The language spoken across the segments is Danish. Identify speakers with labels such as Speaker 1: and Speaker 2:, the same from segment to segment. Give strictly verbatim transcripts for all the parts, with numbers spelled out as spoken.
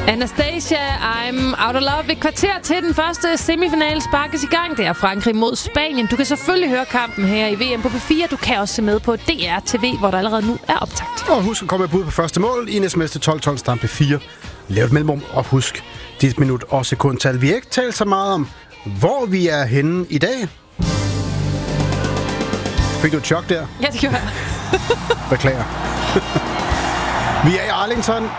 Speaker 1: Anastasia, I'm out of love. Et kvarter til den første semifinale sparkes i gang. Det er Frankrig mod Spanien. Du kan selvfølgelig høre kampen her i V M på P fire. Du kan også se med på D R T V, hvor der allerede nu er optakt.
Speaker 2: Og husk at komme med bud på første mål i en sms til tolv tolv stampe fire. Lav et mellemrum, og husk dit minut og sekundtal. Vi har ikke talt så meget om, hvor vi er henne i dag. Fik du et chok der?
Speaker 1: Ja, det gjorde jeg.
Speaker 2: Beklager. Vi er i Arlington,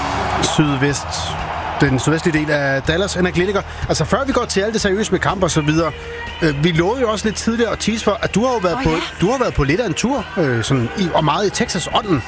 Speaker 2: sydvest, den sydvestlige del af Dallas. Henrik Liniger, altså før vi går til alt det seriøse med kamp og så videre, øh, vi lovede jo også lidt tidligere at tease for, at du har jo været, oh, på, ja. du har været på lidt af en tur, øh, sådan i, og meget i Texas-ånden.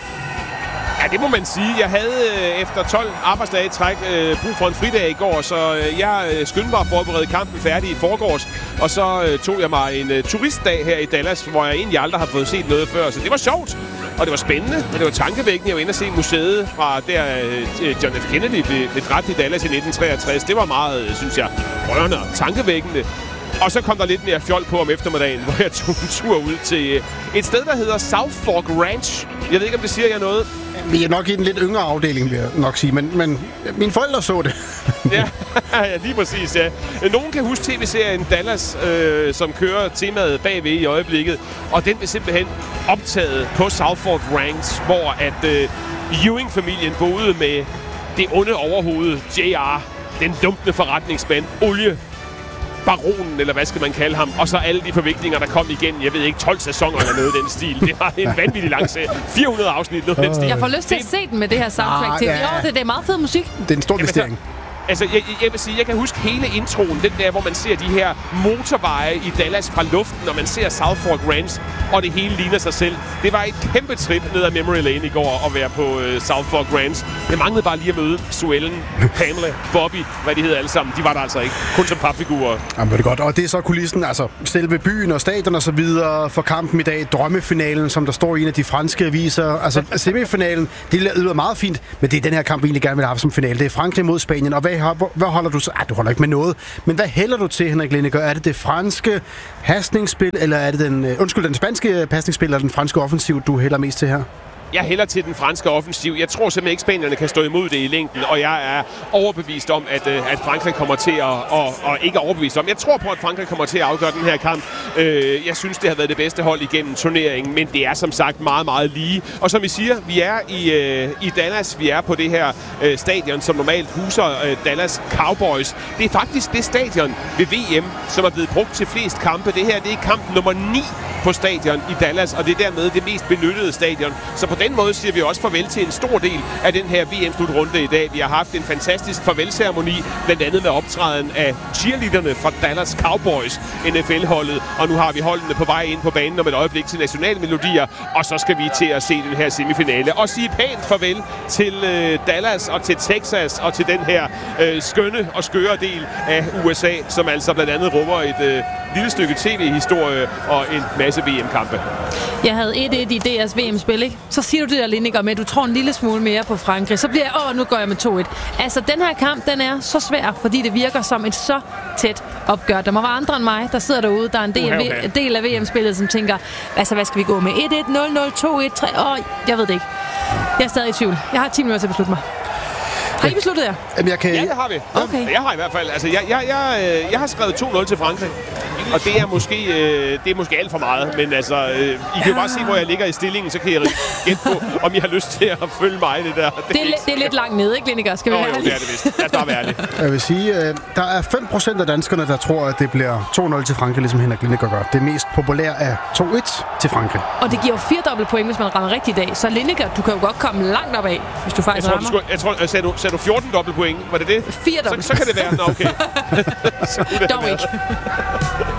Speaker 3: Ja, det må man sige. Jeg havde øh, efter tolv arbejdsdage træk øh, brug for en fridag i går, så øh, jeg øh, skyndte mig at forberede kampen færdig i forgårs. Og så øh, tog jeg mig en øh, turistdag her i Dallas, hvor jeg egentlig aldrig har fået set noget før. Så det var sjovt, og det var spændende, og det var tankevækkende. Jeg var inde og se museet fra der øh, John F. Kennedy blev, blev dræbt i Dallas i nitten treogtres. Det var meget, øh, synes jeg, rørende og tankevækkende. Og så kom der lidt mere fjol på om eftermiddagen, hvor jeg tog en tur ud til et sted, der hedder South Fork Ranch. Jeg ved ikke, om det siger jer noget.
Speaker 2: Vi er nok i den lidt yngre afdeling, vil jeg nok sige, men, men mine forældre så det.
Speaker 3: ja, ja, lige præcis, ja. Nogen kan huske tv-serien Dallas, øh, som kører temaet bagved i øjeblikket, og den blev simpelthen optaget på South Fork Ranch, hvor at øh, Ewing-familien boede med det onde overhoved, J R, den dumpende forretningsmand, olie. Baronen, eller hvad skal man kalde ham, og så alle de forviklinger, der kom igen, jeg ved ikke, tolv sæsoner eller noget den stil. Det var en vanvittig lang serie. fire hundrede afsnit, noget den stil.
Speaker 1: Jeg får lyst til at se den med det her soundtrack til. Ah, ja. Jo, det, det er meget fed musik.
Speaker 2: Det er en stor investering.
Speaker 3: Altså, jeg, jeg vil sige, jeg kan huske hele introen, den der, hvor man ser de her motorveje i Dallas fra luften, og man ser South Fork Ranch, og det hele ligner sig selv. Det var et kæmpe trip ned ad Memory Lane i går at være på uh, South Fork Ranch. Jeg manglede bare lige at møde Suellen, Pamela, Bobby, hvad de hedder alle sammen. De var der altså ikke. Kun som papfigurer.
Speaker 2: Jamen, det er godt. Og det er så kulissen, altså selve byen og stadion og så videre for kampen i dag. Drømmefinalen, som der står i en af de franske aviser. Altså semifinalen, det lyder meget fint, men det er den her kamp, vi egentlig gerne vil have som finale. Det er Frankrig mod Spanien, og hvad Hvad holder du så? Ah, du holder ikke med noget. Men hvad hælder du til, Henrik Liniger? Er det det franske pasningsspil, eller er det den, uh, undskyld, den spanske pasningsspil, eller den franske offensiv, du hælder mest til her?
Speaker 3: Jeg hælder til den franske offensiv. Jeg tror simpelthen ikke, spanierne kan stå imod det i længden, og jeg er overbevist om, at, at Frankrig kommer til at... Og, og ikke overbevist om. Jeg tror på, at Frankrig kommer til at afgøre den her kamp. Jeg synes, det har været det bedste hold igennem turneringen, men det er som sagt meget, meget lige. Og som I siger, vi er i, i Dallas. Vi er på det her stadion, som normalt huser Dallas Cowboys. Det er faktisk det stadion ved V M, som er blevet brugt til flest kampe. Det her, det er kamp nummer ni på stadion i Dallas, og det er dermed det mest benyttede stadion. Så på den måde siger vi også farvel til en stor del af den her V M-slutrunde i dag. Vi har haft en fantastisk farvelceremoni, blandt andet med optræden af cheerleaderne fra Dallas Cowboys, N F L-holdet, og nu har vi holdene på vej ind på banen om et øjeblik til nationalmelodier, og så skal vi til at se den her semifinale og sige pænt farvel til øh, Dallas og til Texas og til den her øh, skønne og skøre del af U S A, som altså blandt andet rummer et øh, lille stykke tv-historie og en masse V M-kampe.
Speaker 1: Jeg havde et et i D R's V M-spil, ikke? Så siger du det der, Liniger, med, at du tror en lille smule mere på Frankrig. Så bliver jeg, åh, nu går jeg med to et. Altså, den her kamp, den er så svær, fordi det virker som et så tæt opgør. Der må være andre end mig, der sidder derude, der er en del, uh, okay. af, del af V M-spillet, som tænker, altså, hvad skal vi gå med? et et, nul nul, to et, tre, åh, jeg ved det ikke. Jeg er stadig i tvivl. Jeg har ti minutter til at beslutte mig. Har I besluttet jer?
Speaker 2: Jamen, jeg kan...
Speaker 3: Ja, det har vi.
Speaker 1: Okay.
Speaker 3: Jeg har i hvert fald. Altså, jeg, jeg, jeg, jeg har skrevet to nul til Frankrig. Og det er måske, øh, det er måske alt for meget. Men altså, øh, I kan jo bare se, hvor jeg ligger i stillingen, så kan I gætte på, om I har lyst til at følge mig det der. Det,
Speaker 1: det, er, det er lidt langt nede, ikke, Liniger? Skal vi
Speaker 3: være ærlige? Jo, det er det vist. Lad os bare være ærlige.
Speaker 2: Jeg vil sige, øh, der er fem procent af danskerne, der tror, at det bliver to nul til Frankrig, ligesom Henrik Liniger gør. Det mest populære er to et til Frankrig.
Speaker 1: Og det giver jo fire dobbelt point, hvis man rammer rigtigt i dag. Så Liniger, du kan jo godt komme langt op af, hvis du faktisk
Speaker 3: jeg tror,
Speaker 1: rammer.
Speaker 3: Du skulle, jeg tror, sagde du, sagde du fjorten dobbelt point? Var det det?
Speaker 1: fire dobbelt.
Speaker 3: Så, så kan det være. Nå, okay.
Speaker 1: Dog ikke.